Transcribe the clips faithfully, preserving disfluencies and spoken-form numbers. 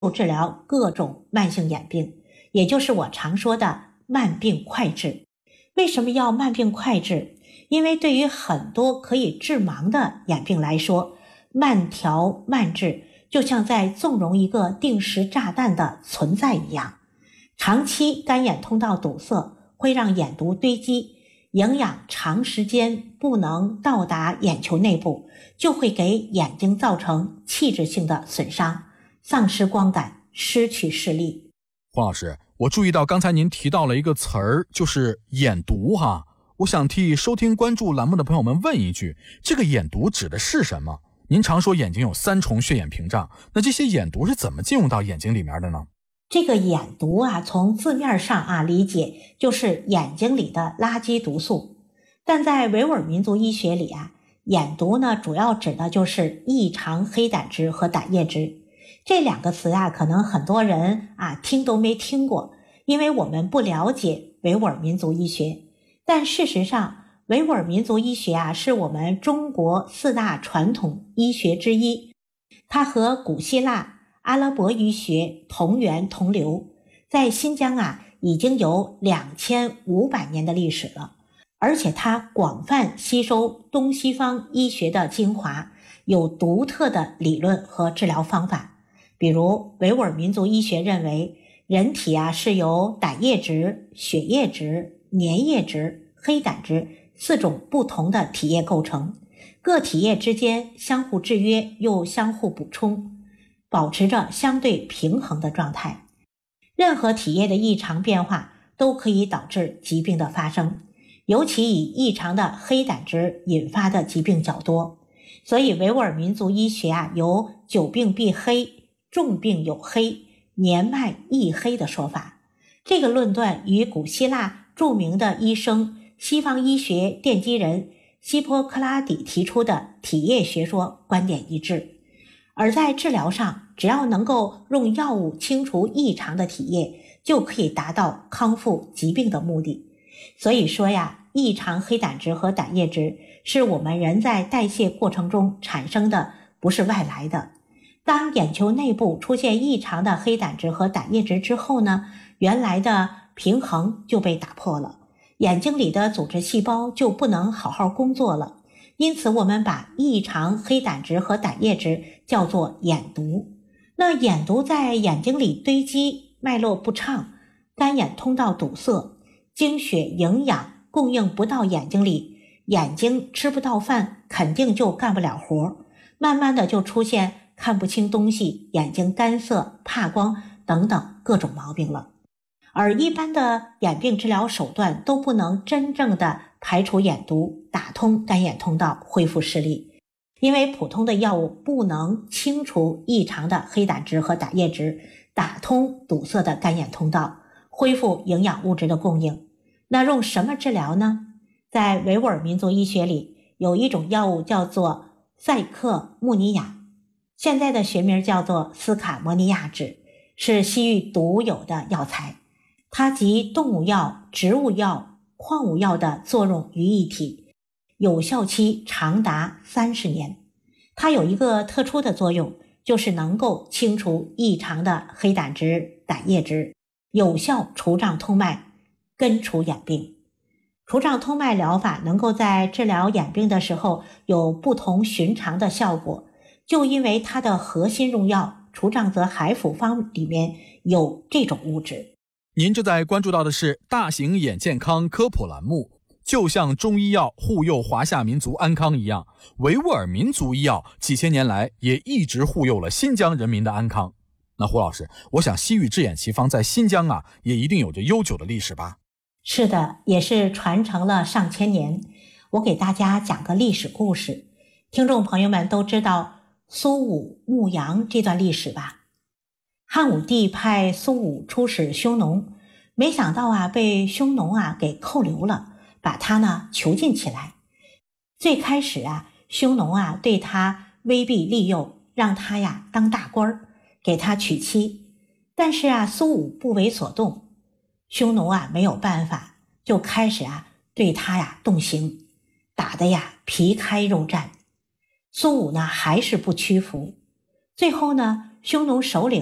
治疗各种慢性眼病，也就是我常说的慢病快治。为什么要慢病快治？因为对于很多可以致盲的眼病来说，慢调慢治就像在纵容一个定时炸弹的存在一样。长期干眼通道堵塞会让眼毒堆积，营养长时间不能到达眼球内部，就会给眼睛造成器质性的损伤，丧失光感，失去视力。 黄老师，我注意到刚才您提到了一个词儿，就是眼毒哈。我想替收听关注栏目的朋友们问一句，这个眼毒指的是什么？您常说眼睛有三重血眼屏障，那这些眼毒是怎么进入到眼睛里面的呢？ 这个眼毒啊，从字面上啊理解就是眼睛里的垃圾毒素，但在维吾尔民族医学里啊，眼毒呢主要指的就是异常黑胆汁和胆液汁。这两个词啊，可能很多人啊听都没听过，因为我们不了解维吾尔民族医学。但事实上，维吾尔民族医学啊是我们中国四大传统医学之一，它和古希腊、阿拉伯医学同源同流，在新疆啊已经有两千五百年的历史了，而且它广泛吸收东西方医学的精华，有独特的理论和治疗方法。比如维吾尔民族医学认为，人体啊是由胆液质、血液质、粘液质、黑胆汁四种不同的体液构成，各体液之间相互制约又相互补充，保持着相对平衡的状态。任何体液的异常变化都可以导致疾病的发生，尤其以异常的黑胆汁引发的疾病较多。所以维吾尔民族医学啊有久病必黑、重病有黑、年迈易黑的说法。这个论断与古希腊著名的医生、西方医学奠基人希波克拉底提出的体液学说观点一致。而在治疗上，只要能够用药物清除异常的体液，就可以达到康复疾病的目的。所以说呀，异常黑胆汁和胆液质是我们人在代谢过程中产生的，不是外来的。当眼球内部出现异常的黑胆汁和胆液质之后呢，原来的平衡就被打破了，眼睛里的组织细胞就不能好好工作了。因此我们把异常黑胆汁和胆液质叫做眼毒。那眼毒在眼睛里堆积，脉络不畅，干眼通道堵塞，精血营养供应不到眼睛里，眼睛吃不到饭，肯定就干不了活，慢慢的就出现看不清东西、眼睛干涩、怕光等等各种毛病了。而一般的眼病治疗手段都不能真正的排除眼毒，打通干眼通道，恢复视力。因为普通的药物不能清除异常的黑胆汁和胆液质，打通堵塞的干眼通道，恢复营养物质的供应。那用什么治疗呢？在维吾尔民族医学里，有一种药物叫做塞克穆尼亚，现在的学名叫做斯卡摩尼亚酯，是西域独有的药材。它集动物药、植物药、矿物药的作用于一体，有效期长达三十年。它有一个特殊的作用，就是能够清除异常的黑胆汁、胆液质，有效除障通脉，根除眼病。除障通脉疗法能够在治疗眼病的时候有不同寻常的效果，就因为它的核心用药除障泽海辅方里面有这种物质。 您正在关注到的是大型眼健康科普栏目。就像中医药护佑华夏民族安康一样，维吾尔民族医药几千年来也一直护佑了新疆人民的安康。那胡老师，我想西域治眼奇方在新疆啊，也一定有着悠久的历史吧？ 是的，也是传承了上千年。我给大家讲个历史故事，听众朋友们都知道苏武牧羊这段历史吧？汉武帝派苏武出使匈奴，没想到啊，被匈奴啊给扣留了，把他呢囚禁起来。最开始啊，匈奴啊对他威逼利诱，让他呀当大官，给他娶妻。但是啊，苏武不为所动，匈奴啊没有办法，就开始啊对他呀动刑，打得呀皮开肉绽。苏武呢还是不屈服，最后呢，匈奴首领啊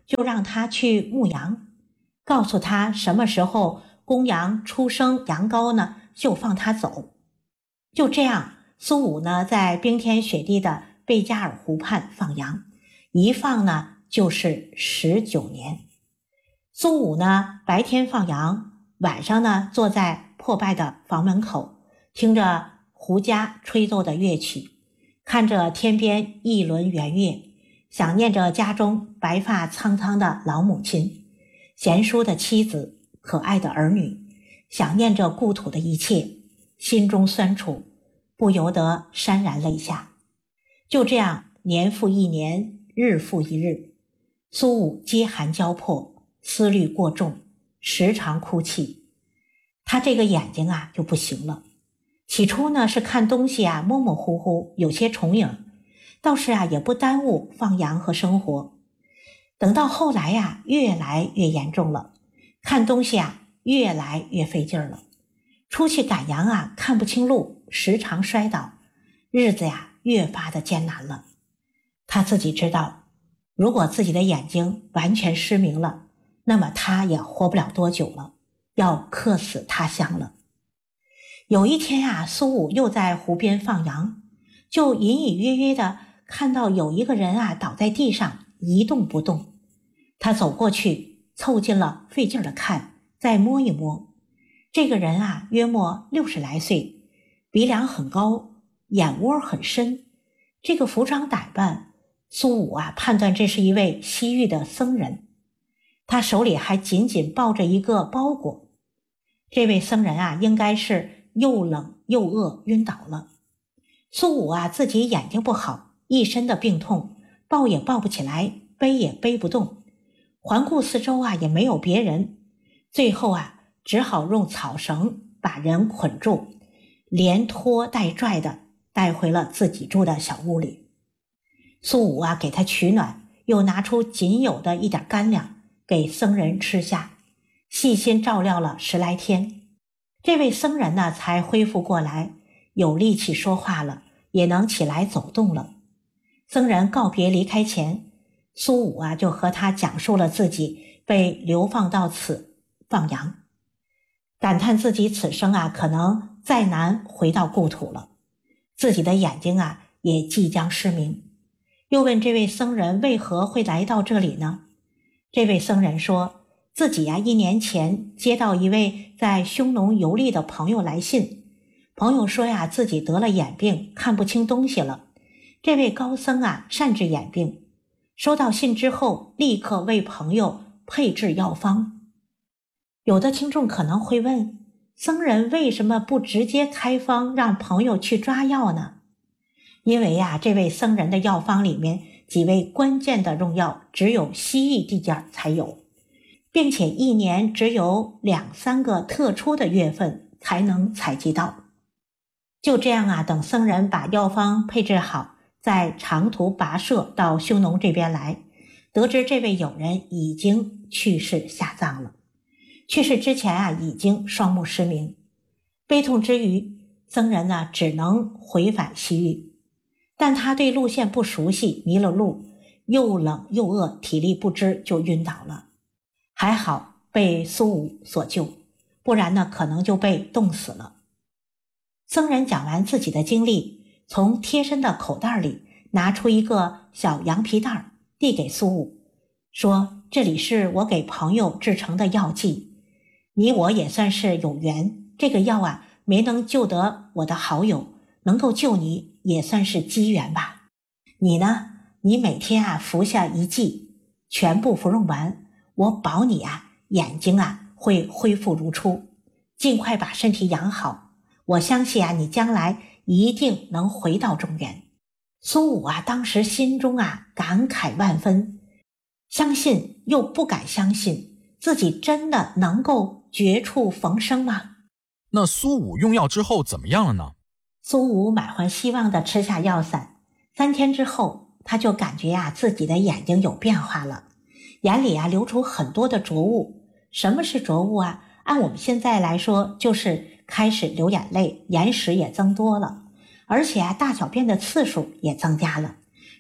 就让他去牧羊，告诉他什么时候公羊出生羊羔呢，就放他走。就这样，苏武呢在冰天雪地的贝加尔湖畔放羊，一放呢就是十九年。苏武呢白天放羊，晚上呢坐在破败的房门口，听着胡笳吹奏的乐曲，看着天边一轮圆月，想念着家中白发苍苍的老母亲，贤淑的妻子，可爱的儿女，想念着故土的一切，心中酸楚，不由得潸然泪下。就这样，年复一年，日复一日，苏武饥寒交迫，思虑过重，时常哭泣。他这个眼睛啊就不行了。起初呢是看东西啊模模糊糊，有些重影，倒是啊也不耽误放羊和生活。等到后来呀、啊、越来越严重了，看东西啊越来越费劲了。出去赶羊啊看不清路，时常摔倒，日子呀越发的艰难了。他自己知道，如果自己的眼睛完全失明了，那么他也活不了多久了，要客死他乡了。有一天啊，苏武又在湖边放羊，就隐隐约约的看到有一个人啊倒在地上一动不动。他走过去，凑近了费劲的看，再摸一摸。这个人啊约莫六十来岁，鼻梁很高，眼窝很深。这个服装打扮，苏武啊判断这是一位西域的僧人。他手里还紧紧抱着一个包裹。这位僧人啊应该是又冷又饿晕倒了。苏武啊自己眼睛不好，一身的病痛，抱也抱不起来，背也背不动，环顾四周啊也没有别人，最后啊只好用草绳把人捆住，连拖带拽的带回了自己住的小屋里。苏武啊给他取暖，又拿出仅有的一点干粮给僧人吃下，细心照料了十来天。这位僧人呢才恢复过来，有力气说话了，也能起来走动了。僧人告别离开前，苏武啊就和他讲述了自己被流放到此放羊，感叹自己此生啊可能再难回到故土了，自己的眼睛啊也即将失明。又问这位僧人为何会来到这里呢？这位僧人说，自己啊一年前接到一位在匈奴游历的朋友来信，朋友说呀自己得了眼病，看不清东西了。这位高僧啊善治眼病，收到信之后立刻为朋友配制药方。有的听众可能会问，僧人为什么不直接开方让朋友去抓药呢？因为呀、啊、这位僧人的药方里面几味关键的用药只有西域地界才有，并且一年只有两三个特殊的月份才能采集到。就这样啊，等僧人把药方配置好，再长途跋涉到匈奴这边来，得知这位友人已经去世下葬了。去世之前啊，已经双目失明。悲痛之余，僧人呢只能回返西域，但他对路线不熟悉，迷了路，又冷又饿，体力不支就晕倒了。还好被苏武所救，不然呢可能就被冻死了。僧人讲完自己的经历，从贴身的口袋里拿出一个小羊皮袋，递给苏武，说这里是我给朋友制成的药剂，你我也算是有缘，这个药啊没能救得我的好友，能够救你也算是机缘吧。你呢，你每天啊服下一剂，全部服用完，我保你啊眼睛啊会恢复如初，尽快把身体养好，我相信啊你将来一定能回到中原。苏武啊当时心中啊感慨万分，相信又不敢相信，自己真的能够绝处逢生吗？ 那苏武用药之后怎么样了呢？ 苏武满怀希望地吃下药散，三天之后他就感觉啊自己的眼睛有变化了，眼里啊流出很多的浊物。什么是浊物啊？按我们现在来说，就是开始流眼泪，眼屎也增多了，而且啊大小便的次数也增加了，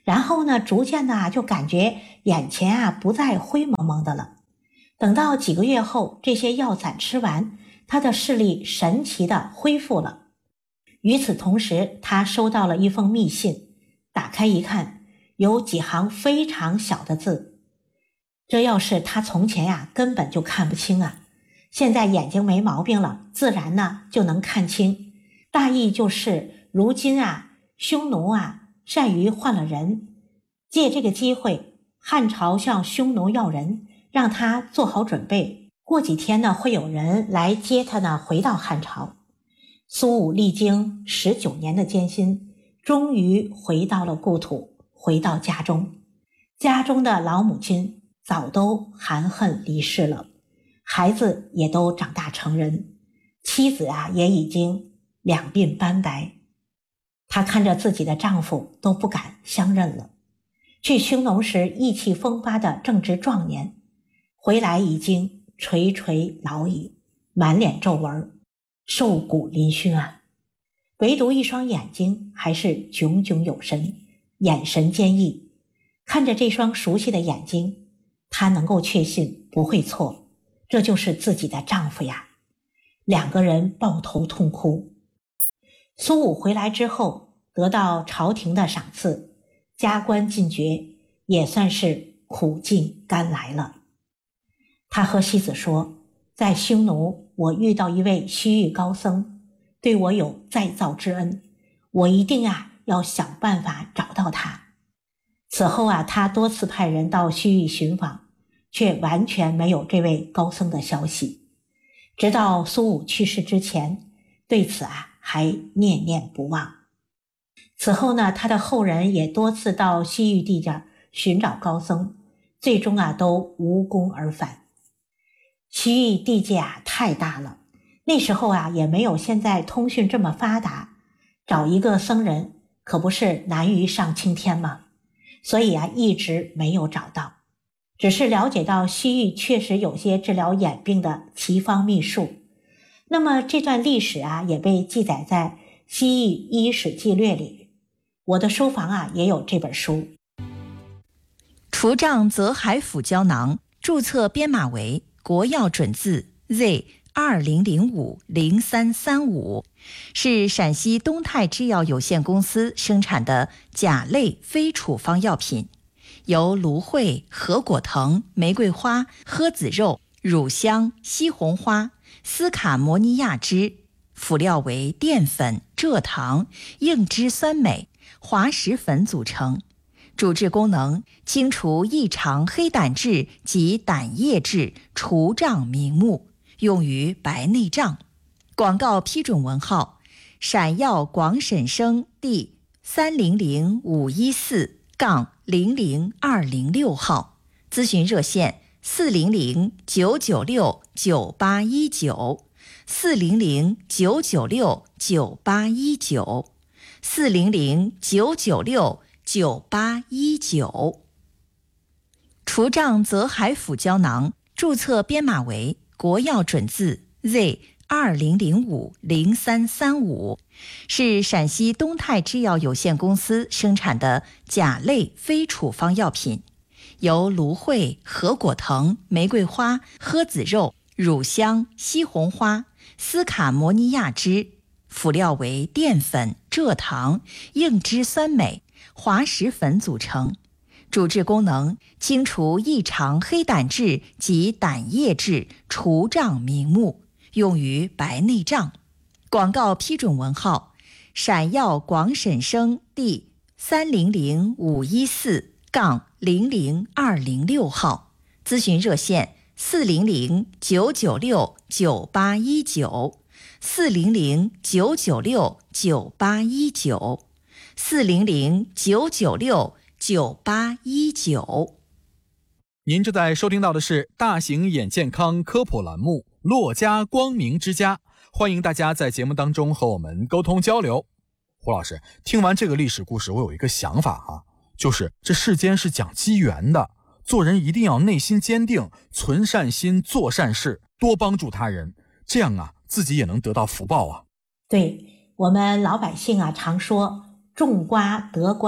然后呢，逐渐的啊就感觉眼前啊不再灰蒙蒙的了。等到几个月后，这些药散吃完，他的视力神奇的恢复了。与此同时，他收到了一封密信，打开一看，有几行非常小的字。这要是他从前呀、啊、根本就看不清啊，现在眼睛没毛病了，自然呢就能看清。大意就是如今啊，匈奴啊善于换了人，借这个机会，汉朝向匈奴要人，让他做好准备，过几天呢会有人来接他呢回到汉朝。苏武历经十九年的艰辛，终于回到了故土，回到家中。家中的老母亲早都含恨离世了，孩子也都长大成人，妻子啊也已经两鬓斑白。她看着自己的丈夫都不敢相认了。去匈奴时意气风发的正值壮年，回来已经垂垂老矣，满脸皱纹，瘦骨嶙峋啊，唯独一双眼睛还是炯炯有神，眼神坚毅。看着这双熟悉的眼睛，她能够确信不会错，这就是自己的丈夫呀。两个人抱头痛哭。苏武回来之后，得到朝廷的赏赐，加官进爵，也算是苦尽甘来了。他和西子说，在匈奴我遇到一位西域高僧，对我有再造之恩，我一定啊要想办法找到他。此后啊，他多次派人到西域寻访，却完全没有这位高僧的消息。直到苏武去世之前，对此啊还念念不忘。此后呢，他的后人也多次到西域地界寻找高僧，最终啊都无功而返。西域地界啊太大了，那时候啊也没有现在通讯这么发达，找一个僧人可不是难于上青天吗？所以啊一直没有找到，只是了解到西域确实有些治疗眼病的奇方秘术。那么这段历史啊也被记载在西域医史纪略里，我的收藏啊也有这本书。 除障泽海府胶囊注册编码为国药准字 Z 二零零五零三三五，是陕西东泰制药有限公司生产的甲类非处方药品，由芦荟、合果藤、玫瑰花、诃子肉、乳香、西红花、斯卡摩尼亚脂，辅料为淀粉、蔗糖、硬脂酸镁、滑石粉组成。主治功能清除异常黑胆质及胆液质，除障明目，用于白内障。广告批准文号陕药广审生第三零零五一四杠零零二零六号，咨询热线四零零九九六九八一九，四零零九九六九八一九，四零零九九六九八一九。除障泽海府胶囊注册编码为国药准字 Z 二零零五零三三五，是陕西东泰制药有限公司生产的甲类非处方药品，由芦荟、合果藤、玫瑰花、诃子肉、乳香、西红花、斯卡摩尼亚脂，辅料为淀粉、蔗糖、硬脂酸镁、滑石粉组成。主治功能清除异常黑胆质及胆液质，除障明目，用于白内障。广告批准文号陕药广审生第三零零五一四杠零零二零六号，咨询热线四零零九九六九八一九，四零零九九六九八一九，四零零九九六九八一九。 您正在收听到的是大型眼健康科普栏目《洛家光明之家》，欢迎大家在节目当中和我们沟通交流。胡老师，听完这个历史故事，我有一个想法啊，就是这世间是讲机缘的，做人一定要内心坚定，存善心，做善事，多帮助他人，这样啊，自己也能得到福报啊。 对，我们老百姓啊，常说种瓜得瓜，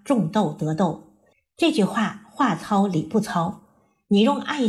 种豆得豆。这句话话糙理不糙，你用爱